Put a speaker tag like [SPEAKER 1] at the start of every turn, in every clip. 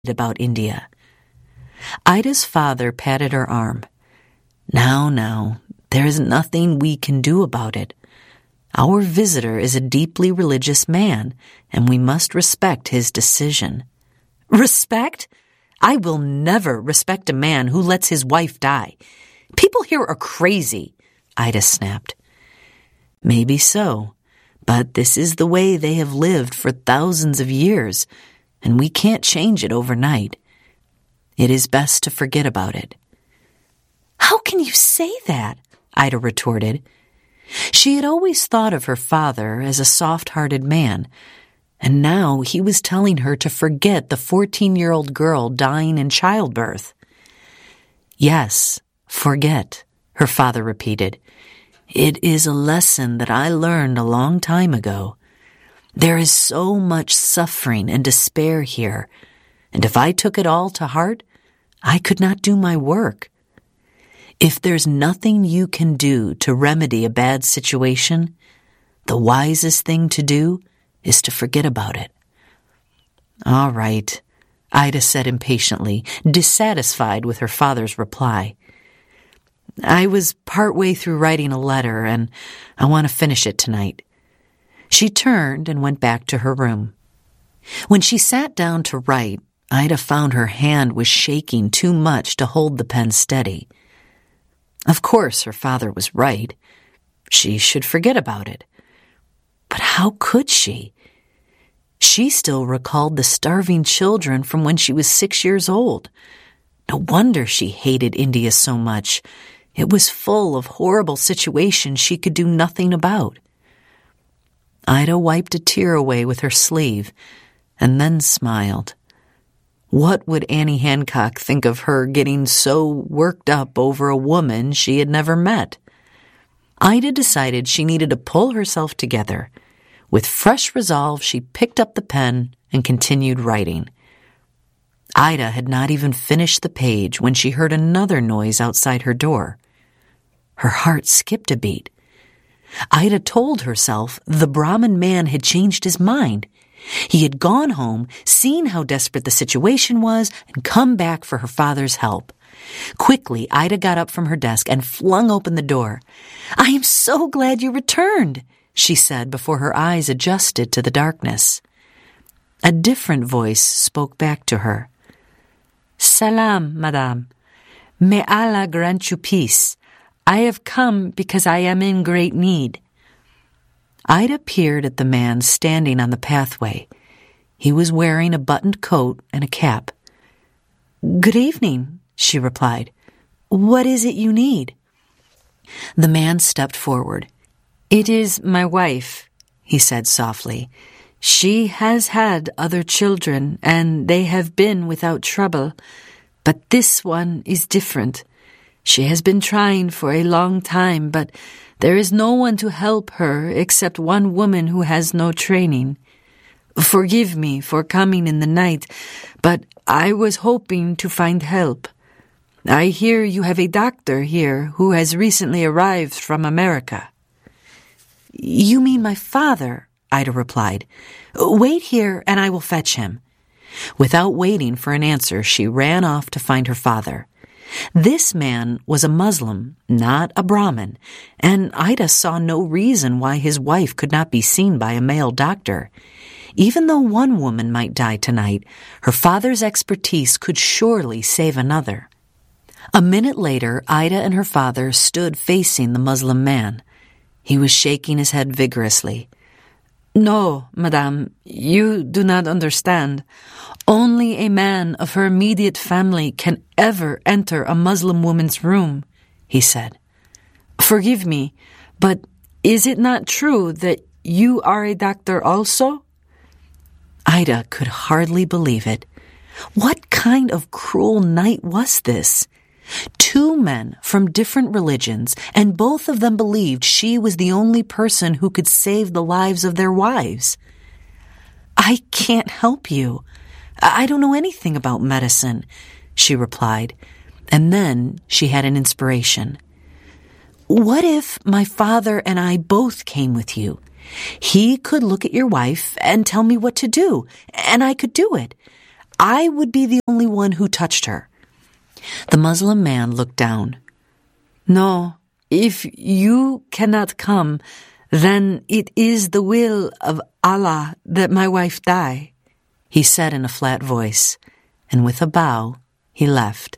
[SPEAKER 1] about India. Ida's father patted her arm. Now, there is nothing we can do about it. Our visitor is a deeply religious man, and we must respect his decision. Respect? I will never respect a man who lets his wife die. People here are crazy, Ida snapped. Maybe so, but this is the way they have lived for thousands of years, and we can't change it overnight. It is best to forget about it. How can you say that? Ida retorted. She had always thought of her father as a soft-hearted man, and now he was telling her to forget the 14-year-old girl dying in childbirth. Yes, forget, her father repeated. It is a lesson that I learned a long time ago. There is so much suffering and despair here, and if I took it all to heart, I could not do my work. If there's nothing you can do to remedy a bad situation, the wisest thing to do is to forget about it. All right, Ida said impatiently, dissatisfied with her father's reply. I was partway through writing a letter, and I want to finish it tonight. She turned and went back to her room. When she sat down to write, Ida found her hand was shaking too much to hold the pen steady. Of course, her father was right. She should forget about it. But how could she? She still recalled the starving children from when she was 6 years old. No wonder she hated India so much. It was full of horrible situations she could do nothing about. Ida wiped a tear away with her sleeve and then smiled. What would Annie Hancock think of her getting so worked up over a woman she had never met? Ida decided she needed to pull herself together. With fresh resolve, she picked up the pen and continued writing. Ida had not even finished the page when she heard another noise outside her door. Her heart skipped a beat. Ida told herself the Brahmin man had changed his mind. He had gone home, seen how desperate the situation was, and come back for her father's help. Quickly, Ida got up from her desk and flung open the door. I am so glad you returned, she said before her eyes adjusted to the darkness. A different voice spoke back to her. Salam, madame. May Allah grant you peace. I have come because I am in great need. Ida peered at the man standing on the pathway. He was wearing a buttoned coat and a cap. Good evening, she replied. What is it you need? The man stepped forward. It is my wife, he said softly. She has had other children, and they have been without trouble. But this one is different. She has been trying for a long time, but there is no one to help her except one woman who has no training. Forgive me for coming in the night, but I was hoping to find help. I hear you have a doctor here who has recently arrived from America. You mean my father, Ida replied. Wait here and I will fetch him. Without waiting for an answer, she ran off to find her father. This man was a Muslim, not a Brahmin, and Ida saw no reason why his wife could not be seen by a male doctor. Even though one woman might die tonight, her father's expertise could surely save another. A minute later, Ida and her father stood facing the Muslim man. He was shaking his head vigorously. No, madame, you do not understand. Only a man of her immediate family can ever enter a Muslim woman's room, he said. Forgive me, but is it not true that you are a doctor also? Ida could hardly believe it. What kind of cruel night was this? Two men from different religions, and both of them believed she was the only person who could save the lives of their wives. I can't help you. I don't know anything about medicine, she replied, and then she had an inspiration. What if my father and I both came with you? He could look at your wife and tell me what to do, and I could do it. I would be the only one who touched her. The Muslim man looked down. No, if you cannot come, then it is the will of Allah that my wife die, he said in a flat voice, and with a bow, he left.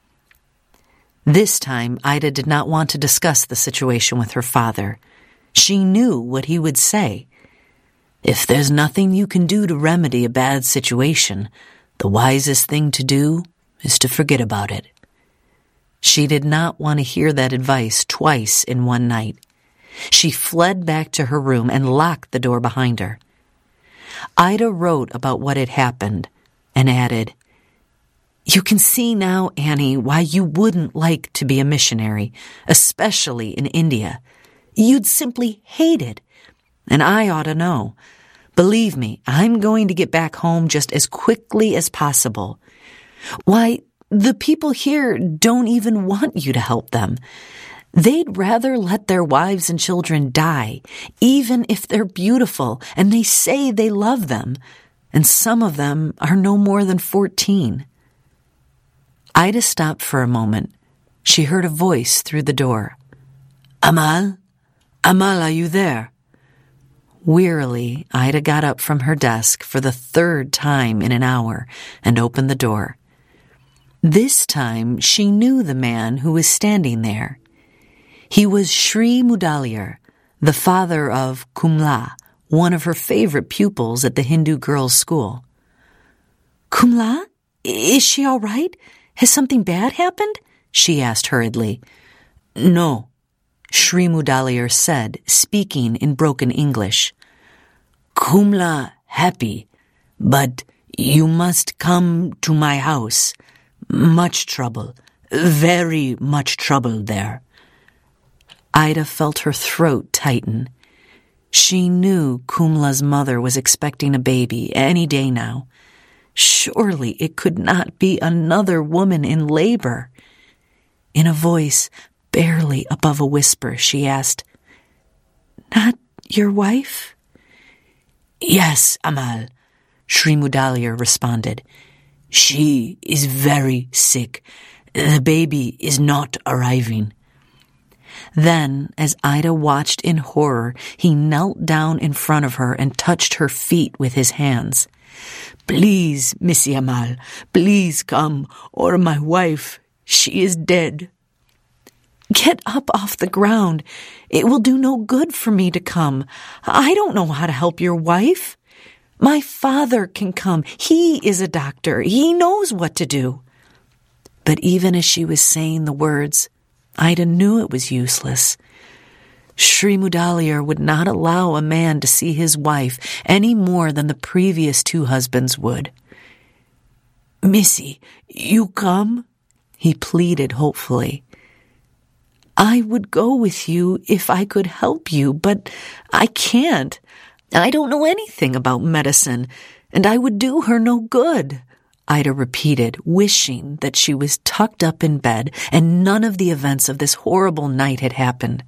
[SPEAKER 1] This time, Ida did not want to discuss the situation with her father. She knew what he would say. If there's nothing you can do to remedy a bad situation, the wisest thing to do is to forget about it. She did not want to hear that advice twice in one night. She fled back to her room and locked the door behind her. Ida wrote about what had happened and added, "You can see now, Annie, why you wouldn't like to be a missionary, especially in India. You'd simply hate it, and I ought to know. Believe me, I'm going to get back home just as quickly as possible. Why, the people here don't even want you to help them. They'd rather let their wives and children die, even if they're beautiful and they say they love them, and some of them are no more than 14. Ida stopped for a moment. She heard a voice through the door. Amal? Amal, are you there? Wearily, Ida got up from her desk for the third time in an hour and opened the door. This time, she knew the man who was standing there. He was Shri Mudaliar, the father of Kumla, one of her favorite pupils at the Hindu girls' school. Kumla? Is she all right? Has something bad happened? She asked hurriedly. No, Shri Mudaliar said, speaking in broken English. Kumla happy, but you must come to my house. Much trouble, very much trouble there. Ida felt her throat tighten. She knew Kumla's mother was expecting a baby any day now. Surely it could not be another woman in labor. In a voice barely above a whisper, she asked, Not your wife? Yes, Amal, Shri Mudaliar responded. She is very sick. The baby is not arriving. Then, as Ida watched in horror, he knelt down in front of her and touched her feet with his hands. Please, Missy Amal, please come, or my wife, she is dead. Get up off the ground. It will do no good for me to come. I don't know how to help your wife. My father can come. He is a doctor. He knows what to do. But even as she was saying the words, Ida knew it was useless. Shri Mudaliar would not allow a man to see his wife any more than the previous two husbands would. Missy, you come? He pleaded hopefully. I would go with you if I could help you, but I can't. I don't know anything about medicine, and I would do her no good, Ida repeated, wishing that she was tucked up in bed and none of the events of this horrible night had happened.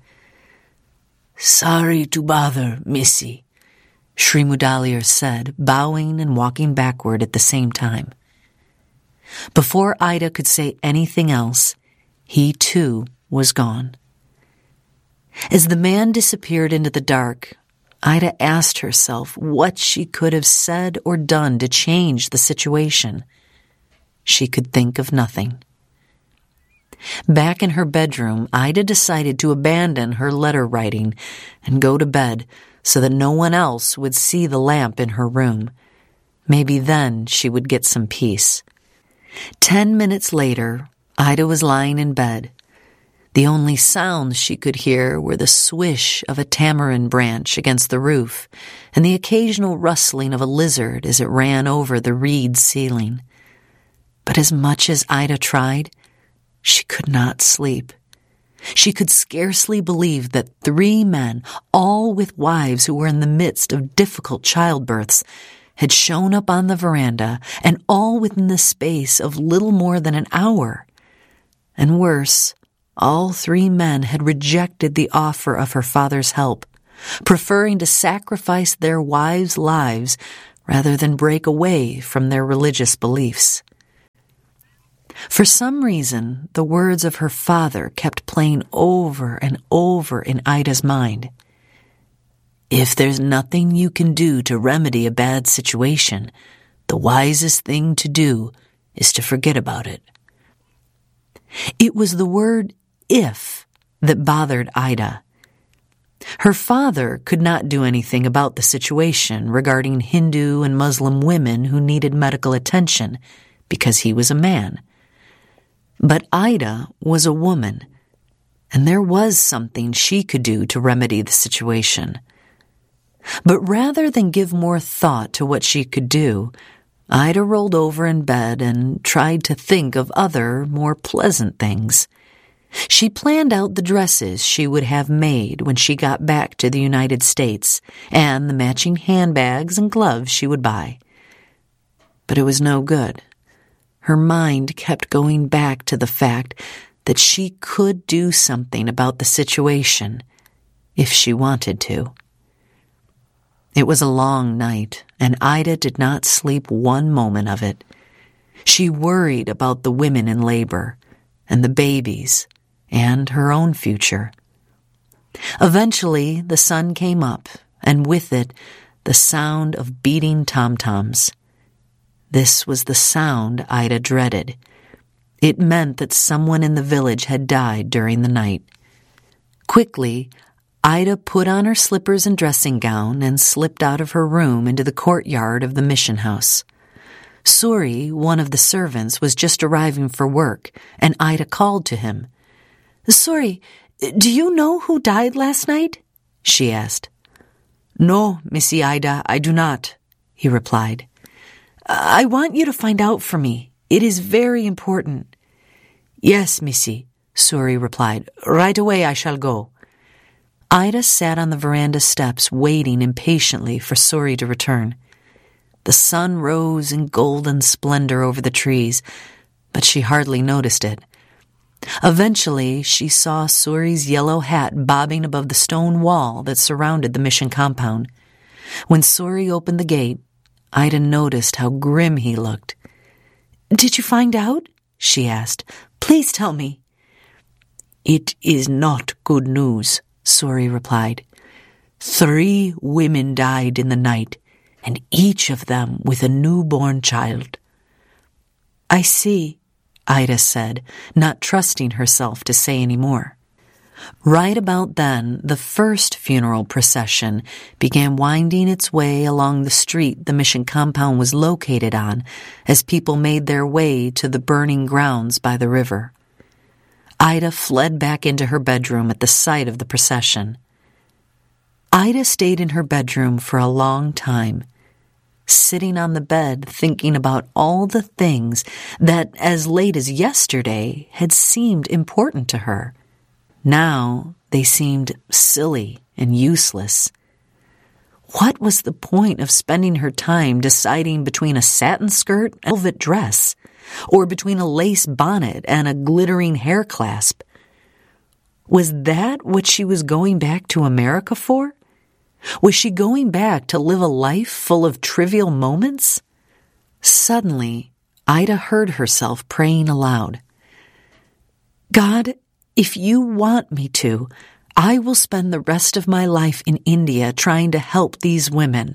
[SPEAKER 1] Sorry to bother, Missy, Shri Mudaliar said, bowing and walking backward at the same time. Before Ida could say anything else, he too was gone. As the man disappeared into the dark, Ida asked herself what she could have said or done to change the situation. She could think of nothing. Back in her bedroom, Ida decided to abandon her letter writing and go to bed so that no one else would see the lamp in her room. Maybe then she would get some peace. 10 minutes later, Ida was lying in bed. The only sounds she could hear were the swish of a tamarind branch against the roof and the occasional rustling of a lizard as it ran over the reed ceiling. But as much as Ida tried, she could not sleep. She could scarcely believe that 3 men, all with wives who were in the midst of difficult childbirths, had shown up on the veranda, and all within the space of little more than an hour. And worse, all 3 men had rejected the offer of her father's help, preferring to sacrifice their wives' lives rather than break away from their religious beliefs. For some reason, the words of her father kept playing over and over in Ida's mind. If there's nothing you can do to remedy a bad situation, the wisest thing to do is to forget about it. It was the word if that bothered Ida. Her father could not do anything about the situation regarding Hindu and Muslim women who needed medical attention because he was a man. But Ida was a woman, and there was something she could do to remedy the situation. But rather than give more thought to what she could do, Ida rolled over in bed and tried to think of other, more pleasant things. She planned out the dresses she would have made when she got back to the United States and the matching handbags and gloves she would buy. But it was no good. Her mind kept going back to the fact that she could do something about the situation if she wanted to. It was a long night, and Ida did not sleep one moment of it. She worried about the women in labor, and the babies, and her own future. Eventually, the sun came up, and with it, the sound of beating tom-toms. This was the sound Ida dreaded. It meant that someone in the village had died during the night. Quickly, Ida put on her slippers and dressing gown and slipped out of her room into the courtyard of the mission house. Suri, one of the servants, was just arriving for work, and Ida called to him. "Suri, do you know who died last night?" she asked. "No, Missy Ida, I do not," he replied. "I want you to find out for me. It is very important." "Yes, Missy," Suri replied. "Right away I shall go." Ida sat on the veranda steps waiting impatiently for Suri to return. The sun rose in golden splendor over the trees, but she hardly noticed it. Eventually, she saw Suri's yellow hat bobbing above the stone wall that surrounded the mission compound. When Suri opened the gate, Ida noticed how grim he looked. "Did you find out?" she asked. "Please tell me." "It is not good news," Suri replied. 3 women died in the night, and each of them with a newborn child. "I see," Ida said, not trusting herself to say any more. Right about then, the first funeral procession began winding its way along the street the mission compound was located on as people made their way to the burning grounds by the river. Ida fled back into her bedroom at the sight of the procession. Ida stayed in her bedroom for a long time, sitting on the bed thinking about all the things that, as late as yesterday, had seemed important to her. Now they seemed silly and useless. What was the point of spending her time deciding between a satin skirt and a velvet dress, or between a lace bonnet and a glittering hair clasp? Was that what she was going back to America for? Was she going back to live a life full of trivial moments? Suddenly, Ida heard herself praying aloud. "God, if you want me to, I will spend the rest of my life in India trying to help these women."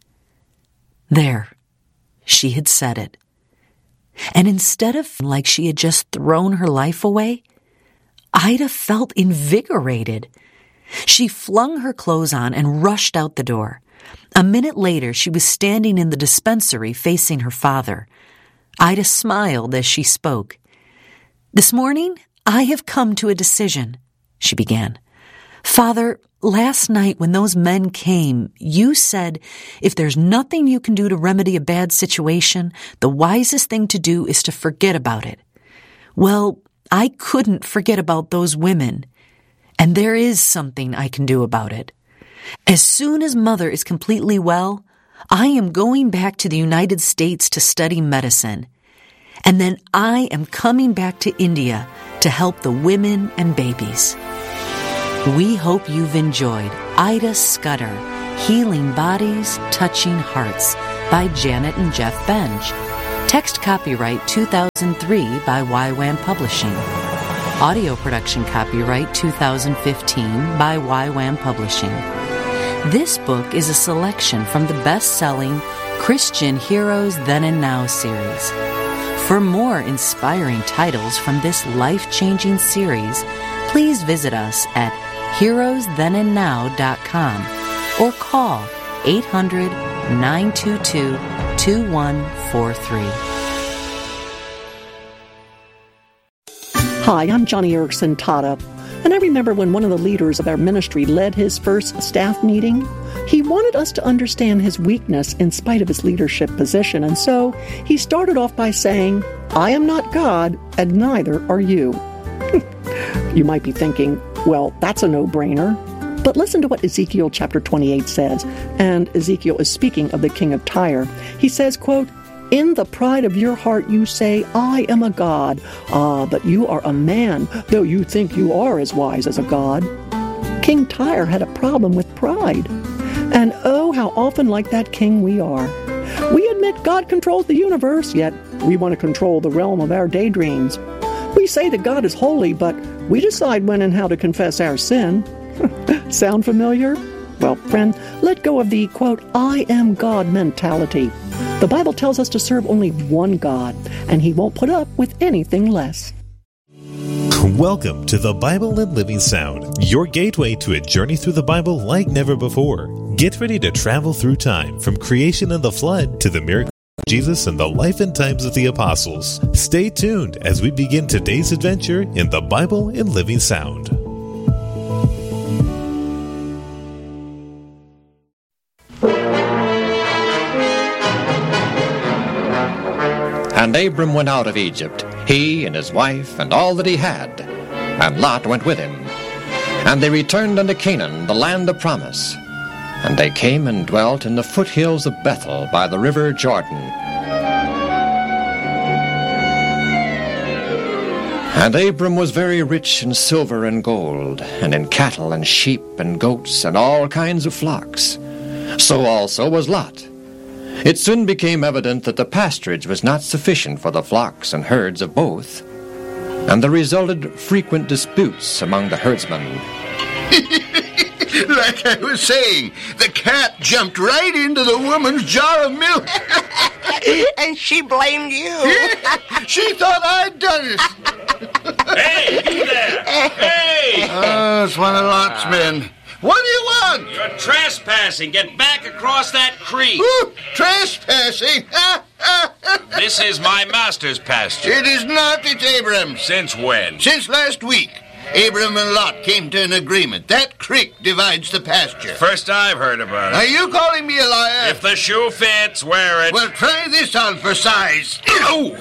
[SPEAKER 1] There, she had said it. And instead of feeling like she had just thrown her life away, Ida felt invigorated. She flung her clothes on and rushed out the door. A minute later, she was standing in the dispensary facing her father. Ida smiled as she spoke. "This morning, I have come to a decision," she began. "Father, last night when those men came, you said, if there's nothing you can do to remedy a bad situation, the wisest thing to do is to forget about it. Well, I couldn't forget about those women, and there is something I can do about it. As soon as Mother is completely well, I am going back to the United States to study medicine, and then I am coming back to India to help the women and babies." We hope you've enjoyed Ida Scudder, Healing Bodies, Touching Hearts, by Janet and Jeff Benj. Text copyright 2003 by YWAM Publishing. Audio production copyright 2015 by YWAM Publishing. This book is a selection from the best-selling Christian Heroes Then and Now series. For more inspiring titles from this life-changing series, please visit us at heroesthenandnow.com or call 800-922-2143.
[SPEAKER 2] Hi, I'm Johnny Erickson Tata, and I remember when one of the leaders of our ministry led his first staff meeting. He wanted us to understand his weakness in spite of his leadership position, and so he started off by saying, "I am not God, and neither are you." You might be thinking, well, that's a no-brainer. But listen to what Ezekiel chapter 28 says, and Ezekiel is speaking of the king of Tyre. He says, quote, "In the pride of your heart you say, I am a god. Ah, but you are a man, though you think you are as wise as a god." King Tyre had a problem with pride. And oh, how often like that king we are. We admit God controls the universe, yet we want to control the realm of our daydreams. We say that God is holy, but we decide when and how to confess our sin. Sound familiar? Well, friend, let go of the, quote, "I am God" mentality. The Bible tells us to serve only one God, and He won't put up with anything less.
[SPEAKER 3] Welcome to the Bible and Living Sound, your gateway to a journey through the Bible like never before. Get ready to travel through time, from creation and the flood to the miracle of Jesus and the life and times of the apostles. Stay tuned as we begin today's adventure in the Bible and Living Sound.
[SPEAKER 4] And Abram went out of Egypt, he and his wife and all that he had, and Lot went with him. And they returned unto Canaan, the land of promise. And they came and dwelt in the foothills of Bethel by the river Jordan. And Abram was very rich in silver and gold, and in cattle and sheep and goats and all kinds of flocks. So also was Lot. It soon became evident that the pasturage was not sufficient for the flocks and herds of both, and there resulted frequent disputes among the herdsmen.
[SPEAKER 5] Like I was saying, the cat jumped right into the woman's jar of milk.
[SPEAKER 6] And she blamed you.
[SPEAKER 5] She thought I'd done it.
[SPEAKER 7] Hey, you there! Hey!
[SPEAKER 5] Oh, it's one of Lot's men. What do you want?
[SPEAKER 7] You're trespassing. Get back across that creek.
[SPEAKER 5] Ooh, trespassing?
[SPEAKER 7] This is my master's pasture.
[SPEAKER 5] It is not, it's Abram's.
[SPEAKER 7] Since when?
[SPEAKER 5] Since last week. Abram and Lot came to an agreement. That creek divides the pasture.
[SPEAKER 7] First I've heard about
[SPEAKER 5] Are
[SPEAKER 7] it.
[SPEAKER 5] you calling me a liar?
[SPEAKER 7] If the shoe fits, wear it.
[SPEAKER 5] Well, try this on for size.
[SPEAKER 7] Oh!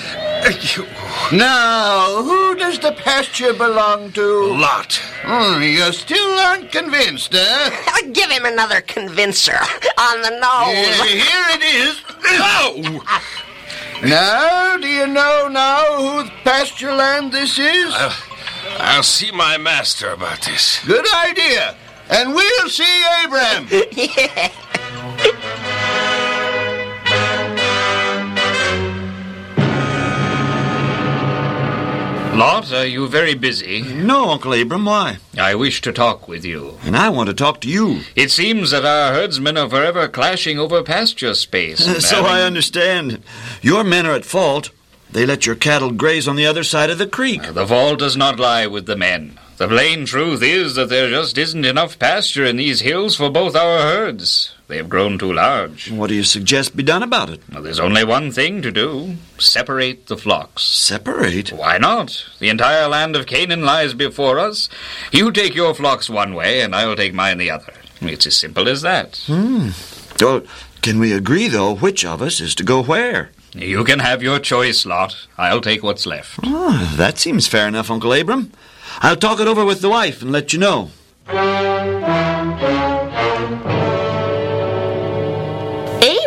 [SPEAKER 5] Now, who does the pasture belong to?
[SPEAKER 7] Lot.
[SPEAKER 5] You still aren't convinced, huh?
[SPEAKER 6] Give him another convincer on the nose.
[SPEAKER 5] Here it is.
[SPEAKER 7] Oh!
[SPEAKER 5] Now, do you know now whose pasture land this is?
[SPEAKER 7] I'll see my master about this.
[SPEAKER 5] Good idea. And we'll see Abram.
[SPEAKER 6] Yeah.
[SPEAKER 8] Lot, are you very busy?
[SPEAKER 9] No, Uncle Abram, why?
[SPEAKER 8] I wish to talk with you.
[SPEAKER 9] And I want to talk to you.
[SPEAKER 8] It seems that our herdsmen are forever clashing over pasture space.
[SPEAKER 9] So I understand. Your men are at fault. They let your cattle graze on the other side of the creek.
[SPEAKER 8] The fault does not lie with the men. The plain truth is that there just isn't enough pasture in these hills for both our herds. They have grown too large.
[SPEAKER 9] What do you suggest be done about it?
[SPEAKER 8] Well, there's only one thing to do. Separate the flocks.
[SPEAKER 9] Separate?
[SPEAKER 8] Why not? The entire land of Canaan lies before us. You take your flocks one way, and I'll take mine the other. It's as simple as that.
[SPEAKER 9] Oh, can we agree, though, which of us is to go where?
[SPEAKER 8] You can have your choice, Lot. I'll take what's left.
[SPEAKER 9] Oh, that seems fair enough, Uncle Abram. I'll talk it over with the wife and let you know.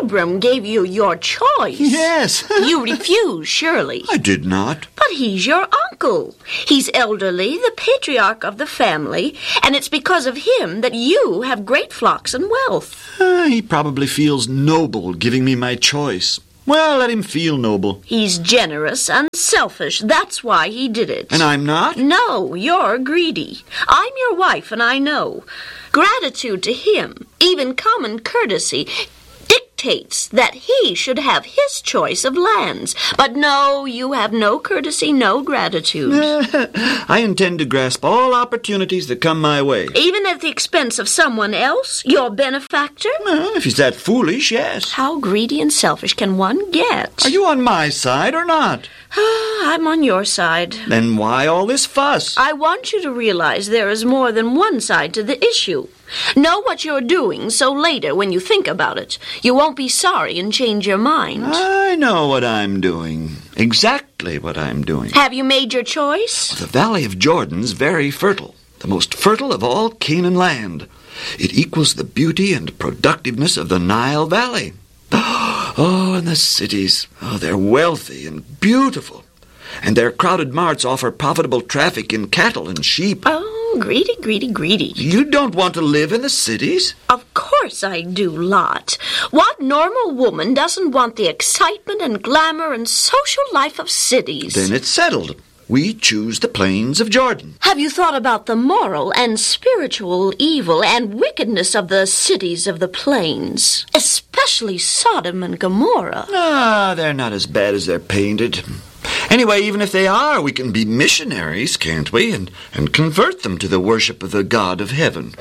[SPEAKER 10] Abram gave you your choice.
[SPEAKER 9] Yes.
[SPEAKER 10] You refused, surely.
[SPEAKER 9] I did not.
[SPEAKER 10] But he's your uncle. He's elderly, the patriarch of the family, and it's because of him that you have great flocks and wealth.
[SPEAKER 9] He probably feels noble giving me my choice. Well, let him feel noble.
[SPEAKER 10] He's generous and selfish. That's why he did it.
[SPEAKER 9] And I'm not?
[SPEAKER 10] No, you're greedy. I'm your wife, and I know. Gratitude to him, even common courtesy, dictates that he should have his choice of lands. But no, you have no courtesy, no gratitude.
[SPEAKER 9] I intend to grasp all opportunities that come my way.
[SPEAKER 10] Even at the expense of someone else, your benefactor?
[SPEAKER 9] Well, if he's that foolish, yes.
[SPEAKER 10] How greedy and selfish can one get?
[SPEAKER 9] Are you on my side or not?
[SPEAKER 10] I'm on your side.
[SPEAKER 9] Then why all this fuss?
[SPEAKER 10] I want you to realize there is more than one side to the issue. Know what you're doing, so later, when you think about it, you won't be sorry and change your mind.
[SPEAKER 9] I know what I'm doing. Exactly what I'm doing.
[SPEAKER 10] Have you made your choice?
[SPEAKER 9] The Valley of Jordan's very fertile. The most fertile of all Canaan land. It equals the beauty and productiveness of the Nile Valley. Oh, and the cities. Oh, they're wealthy and beautiful. And their crowded marts offer profitable traffic in cattle and sheep.
[SPEAKER 10] Oh, greedy, greedy, greedy.
[SPEAKER 9] You don't want to live in the cities?
[SPEAKER 10] Of course I do, Lot. What normal woman doesn't want the excitement and glamour and social life of cities?
[SPEAKER 9] Then it's settled. We choose the plains of Jordan.
[SPEAKER 10] Have you thought about the moral and spiritual evil and wickedness of the cities of the plains? Especially Sodom and Gomorrah.
[SPEAKER 9] Ah, they're not as bad as they're painted. Anyway, even if they are, we can be missionaries, can't we? And convert them to the worship of the God of heaven.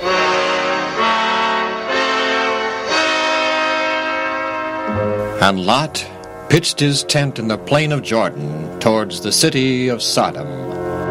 [SPEAKER 4] And Lot pitched his tent in the plain of Jordan towards the city of Sodom.